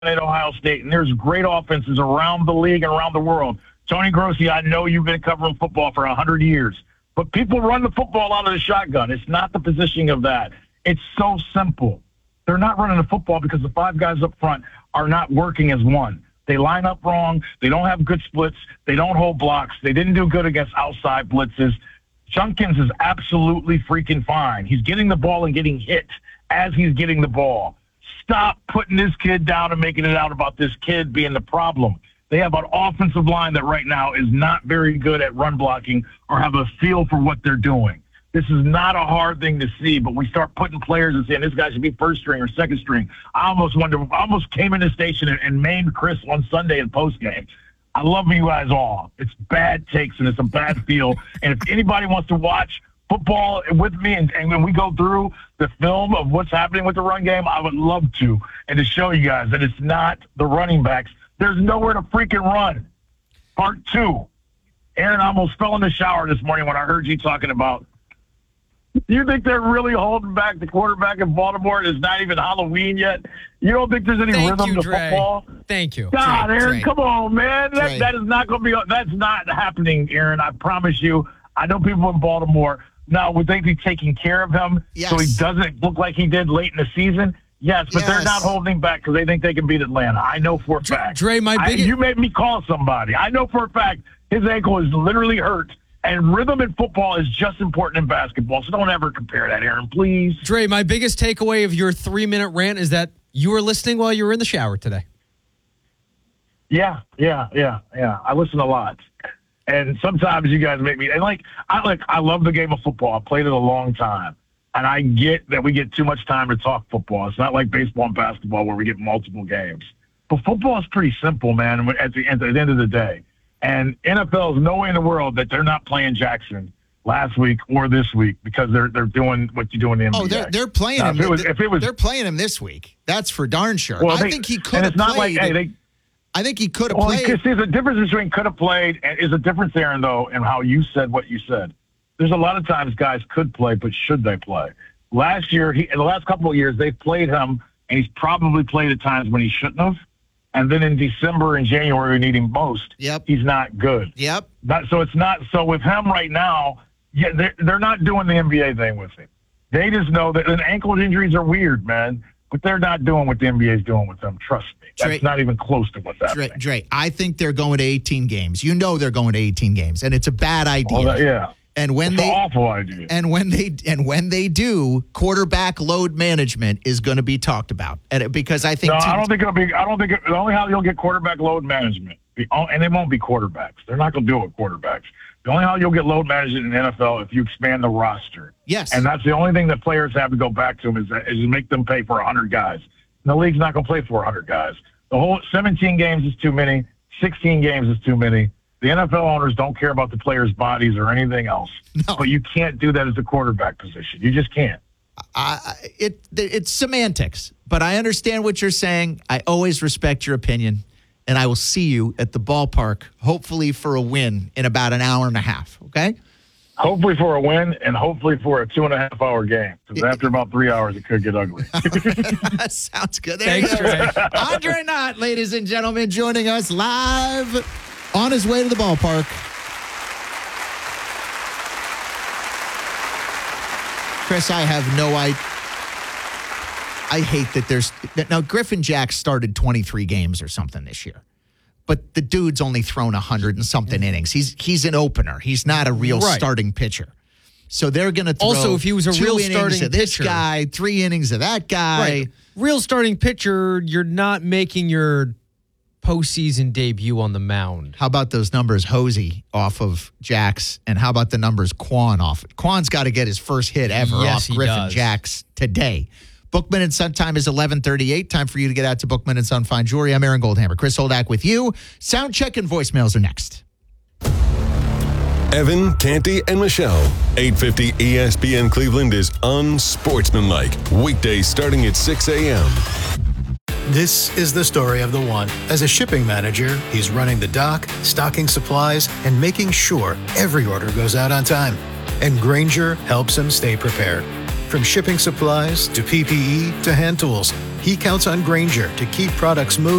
at Ohio State, and there's great offenses around the league and around the world. Tony Grossi, I know you've been covering football for 100 years, but people run the football out of the shotgun. It's not the positioning of that. It's so simple. They're not running the football because the five guys up front are not working as one. They line up wrong. They don't have good splits. They don't hold blocks. They didn't do good against outside blitzes. Chunkins is absolutely freaking fine. He's getting the ball and getting hit as he's getting the ball. Stop putting this kid down and making it out about this kid being the problem. They have an offensive line that right now is not very good at run blocking or have a feel for what they're doing. This is not a hard thing to see, but we start putting players and saying this guy should be first string or second string. I almost came in the station and maimed Chris on Sunday in postgame. I love you guys all. It's bad takes and it's a bad feel. And if anybody wants to watch football with me and when we go through the film of what's happening with the run game, I would love to. And to show you guys that it's not the running backs. There's nowhere to freaking run. Part 2. Aaron, I almost fell in the shower this morning when I heard you talking about, you think they're really holding back the quarterback in Baltimore and it's not even Halloween yet? You don't think there's any rhythm to football? Thank you. God, Dre, Aaron, come on, man. That is not going to be – that's not happening, Aaron. I promise you. I know people in Baltimore. Now, would they be taking care of him so he doesn't look like he did late in the season? Yes, but they're not holding back because they think they can beat Atlanta. I know for a fact. Dre, you made me call somebody. I know for a fact his ankle is literally hurt. And rhythm in football is just important in basketball. So don't ever compare that, Aaron, please. Dre, my biggest takeaway of your 3-minute rant is that you were listening while you were in the shower today. Yeah. I listen a lot. And sometimes you guys make me, and I love the game of football. I played it a long time. And I get that we get too much time to talk football. It's not like baseball and basketball where we get multiple games. But football is pretty simple, man, at the end of the day. And NFL is no way in the world that they're not playing Jackson last week or this week because they're doing what you do in the NBA. Oh, they're playing him. They're playing him this week. That's for darn sure. Well, I think he could have played. And it's not like, hey, I think he could have played. There's a difference between could have played and is a difference, Aaron, though, in how you said what you said. There's a lot of times guys could play, but should they play? Last year, in the last couple of years, they've played him, and he's probably played at times when he shouldn't have. And then in December and January, we need him most. He's not good. So it's not. So with him right now, they're not doing the NBA thing with him. They just know that ankle injuries are weird, man. But they're not doing what the NBA is doing with them. Trust me. That's not even close to what's happening. Dre, I think they're going to 18 games. You know they're going to 18 games, and it's a bad idea. And when it's an awful idea. And when they do, quarterback load management is going to be talked about. Because I think I don't think it'll be. The only how you'll get quarterback load management, and they won't be quarterbacks. They're not going to do it with quarterbacks. The only how you'll get load management in the NFL if you expand the roster. Yes. And that's the only thing that players have to go back to them is make them pay for 100 guys. And the league's not going to play for 100 guys. The whole 17 games is too many. 16 games is too many. The NFL owners don't care about the players' bodies or anything else. No. But you can't do that as a quarterback position. You just can't. It's semantics, but I understand what you're saying. I always respect your opinion, and I will see you at the ballpark, hopefully for a win in about an hour and a half, okay? Hopefully for a win and hopefully for a 2.5-hour game. Because after about 3 hours, it could get ugly. Sounds good. Thanks, Dre. Andre Knott, ladies and gentlemen, joining us live on his way to the ballpark. Chris, I have no idea. I hate that there's... Now, Griffin Jack started 23 games or something this year. But the dude's only thrown 100 and something innings. He's an opener. He's not a real starting pitcher. So they're going to throw also, if he was a real starting of this pitcher, guy, 3 innings of that guy. Right. Real starting pitcher, you're not making your postseason debut on the mound. How about those numbers Hosey off of Jax, and how about the numbers Quan off? Quan's got to get his first hit ever off Griffin Jax today. Bookman and Son time is 11:38. Time for you to get out to Bookman and Son Fine Jewelry. I'm Aaron Goldhammer. Chris Holdak with you. Sound check and voicemails are next. Evan, Canty, and Michelle. 850 ESPN Cleveland is unsportsmanlike. Weekdays starting at 6 a.m. This is the story of the one. As a shipping manager, he's running the dock, stocking supplies, and making sure every order goes out on time. And Grainger helps him stay prepared. From shipping supplies to PPE to hand tools, He counts on Grainger to keep products moving